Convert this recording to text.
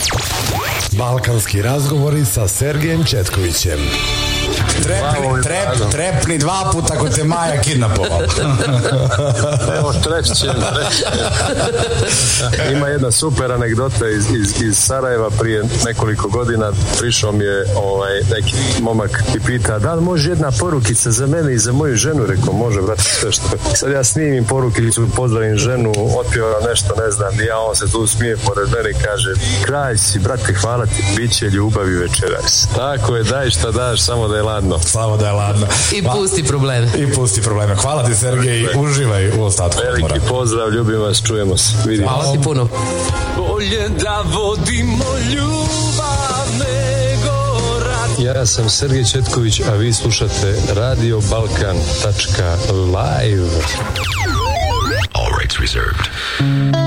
Balkanski razgovori sa Sergejem Četkovićem. Trepni 2 puta ako te Maja kidnapovala. Evo treći. Ima jedna super anegdota iz Sarajeva prije nekoliko godina. Prišao mi je neki momak i pita da li može jedna porukica za mene i za moju ženu. Rekao može brate sve što. Sad ja snimim porukicu, pozdravim ženu, otpio nešto ne znam i on se tu smije pored mene i kaže kraj si brate, hvala ti, bit će ljubavi večeras. Tako je, daj šta daš, samo da je ladno. Samo da je ladno. I pusti probleme. Hvala ti Sergej, uživaj u ostatku. Veliki pozdrav, ljubim vas, čujemo se. Vidimo. Hvala ti puno. Bolje da vodimo ljubav nego rat. Ja sam Sergej Četković, a vi slušate Radio Balkan.live. All rights reserved.